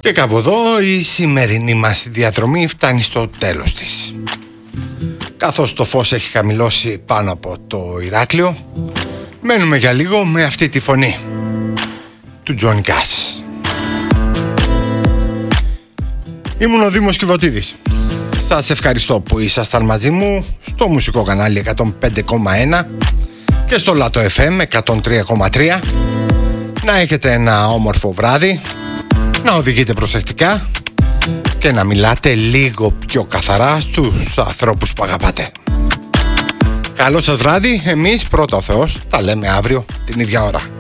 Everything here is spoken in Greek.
Και κάπου εδώ η σημερινή μας διαδρομή φτάνει στο τέλος της. Καθώς το φως έχει χαμηλώσει πάνω από το Ηράκλειο, μένουμε για λίγο με αυτή τη φωνή του Τζόνι Κάς. Ήμουν ο Δήμος Κιβωτίδης. Σας ευχαριστώ που ήσασταν μαζί μου στο μουσικό κανάλι 105,1 και στο Λάτο FM 103,3. Να έχετε ένα όμορφο βράδυ, να οδηγείτε προσεκτικά και να μιλάτε λίγο πιο καθαρά στους ανθρώπους που αγαπάτε. Καλό σας βράδυ, εμείς πρώτα ο Θεός τα λέμε αύριο την ίδια ώρα.